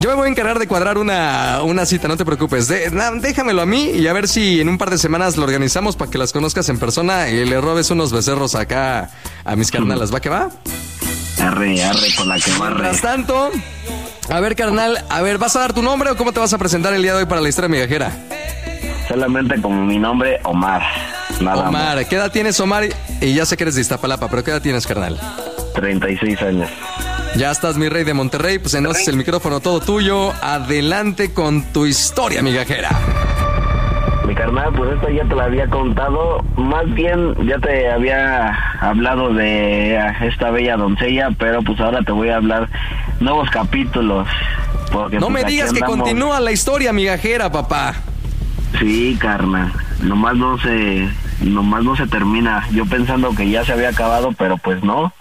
Yo me voy a encargar de cuadrar una cita, no te preocupes. Déjamelo a mí y a ver si en un par de semanas lo organizamos para que las conozcas en persona y le robes unos becerros acá a mis carnalas. ¿Va que va? Arre, con la que barre. Mientras tanto, a ver, carnal, ¿vas a dar tu nombre o cómo te vas a presentar el día de hoy para la historia migajera? Solamente como mi nombre, Omar. Nada Omar, más. ¿qué edad tienes, Omar? Y ya sé que eres de Iztapalapa, pero ¿qué edad tienes, carnal? 36 años. Ya estás, mi rey de Monterrey, pues entonces el micrófono todo tuyo. Adelante con tu historia migajera. Mi carnal, pues esta ya te la había contado. Más bien ya te había hablado de esta bella doncella, pero pues ahora te voy a hablar nuevos capítulos. Porque, no pues, me digas que continúa la historia migajera, papá. Sí, carnal. Nomás no se termina. Yo pensando que ya se había acabado, pero pues no.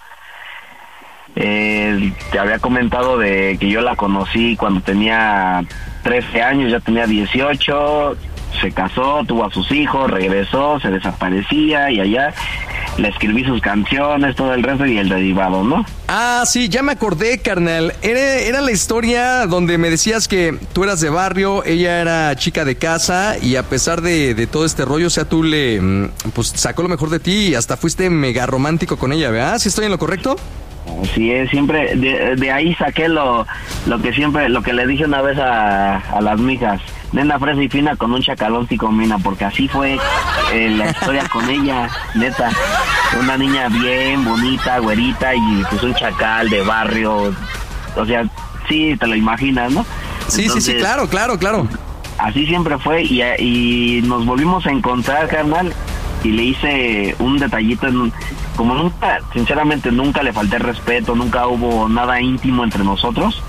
Te había comentado de que yo la conocí cuando tenía 13 años, ya tenía 18, se casó, tuvo a sus hijos, regresó, se desaparecía y allá le escribí sus canciones, todo el resto y el derivado, ¿no? Ah, sí, ya me acordé, carnal. Era la historia donde me decías que tú eras de barrio, ella era chica de casa y a pesar de todo este rollo, o sea, tú pues sacó lo mejor de ti y hasta fuiste mega romántico con ella, ¿verdad? ¿Sí estoy en lo correcto? Así es, siempre de ahí saqué lo que le dije una vez a las mijas, nena fresa y fina con un chacalón sí combina, porque así fue la historia con ella, neta, una niña bien bonita, güerita y pues un chacal de barrio, o sea, sí, te lo imaginas, ¿no? Sí, entonces, sí, claro. Así siempre fue y nos volvimos a encontrar, carnal, y le hice un detallito como nunca, sinceramente nunca le falté respeto, nunca hubo nada íntimo entre nosotros.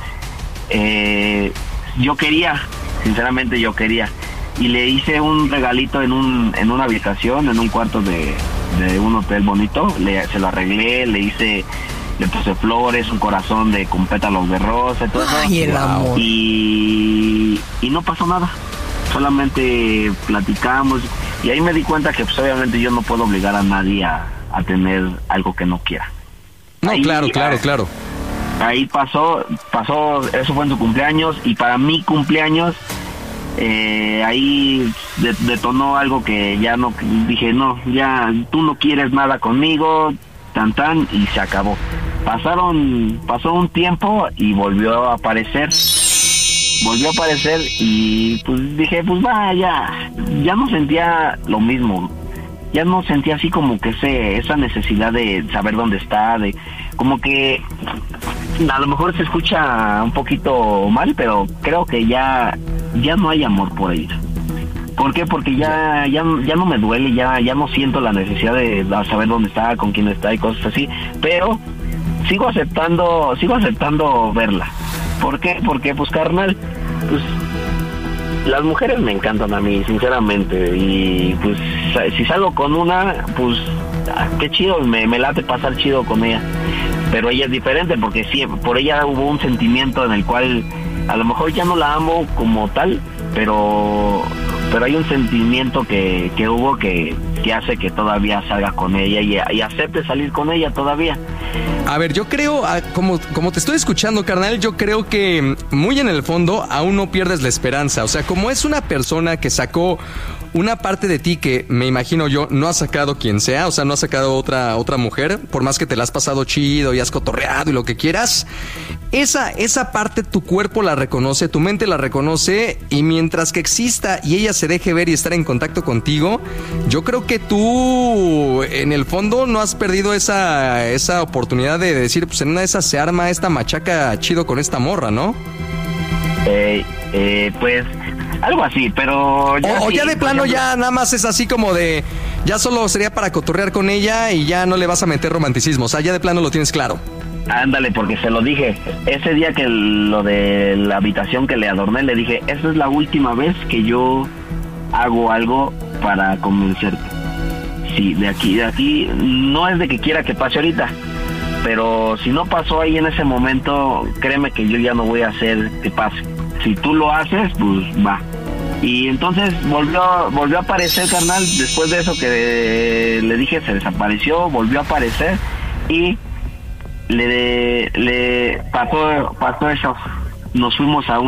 Sinceramente yo quería, y le hice un regalito en una habitación, en un cuarto de un hotel bonito, se lo arreglé, le puse flores, un corazón con pétalos de rosa, todo eso. Ay, el amor. Y no pasó nada, solamente platicamos. Y ahí me di cuenta que pues obviamente yo no puedo obligar a nadie a tener algo que no quiera. No, ahí, claro. Ahí pasó, eso fue en su cumpleaños y para mi cumpleaños ahí detonó algo que ya no, dije no, ya tú no quieres nada conmigo, tan, y se acabó. Pasó un tiempo y volvió a aparecer y pues dije, pues va, ya no sentía lo mismo, ya no sentía así como que esa necesidad de saber dónde está, de como que a lo mejor se escucha un poquito mal, pero creo que ya no hay amor por ella. ¿Por qué? Porque ya no me duele, ya no siento la necesidad de saber dónde está, con quién está y cosas así, pero sigo aceptando verla. ¿Por qué? Porque pues carnal, pues las mujeres me encantan a mí, sinceramente, y pues si salgo con una, pues qué chido, me late pasar chido con ella, pero ella es diferente porque sí, por ella hubo un sentimiento en el cual a lo mejor ya no la amo como tal, pero hay un sentimiento que hubo que hace que todavía salga con ella y acepte salir con ella todavía. A ver, yo creo, como te estoy escuchando, carnal, yo creo que muy en el fondo aún no pierdes la esperanza. O sea, como es una persona que sacó una parte de ti que me imagino yo no ha sacado quien sea, o sea, no ha sacado otra mujer, por más que te la has pasado chido y has cotorreado y lo que quieras, esa parte tu cuerpo la reconoce, tu mente la reconoce, y mientras que exista y ella se deje ver y estar en contacto contigo, yo creo que tú en el fondo no has perdido esa oportunidad de decir, pues en una de esas se arma esta machaca chido con esta morra, ¿no? Pues algo así, pero ya de plano ya nada más es así como de, ya solo sería para cotorrear con ella y ya no le vas a meter romanticismo, o sea, ya de plano lo tienes claro. Ándale, porque se lo dije ese día, que lo de la habitación que le adorné, le dije, esta es la última vez que yo hago algo para convencerte. Sí, de aquí no es de que quiera que pase ahorita, pero si no pasó ahí en ese momento, créeme que yo ya no voy a hacer que pase. Si tú lo haces, pues va. Y entonces volvió a aparecer, carnal, después de eso que le dije, se desapareció, volvió a aparecer y le pasó eso. Nos fuimos a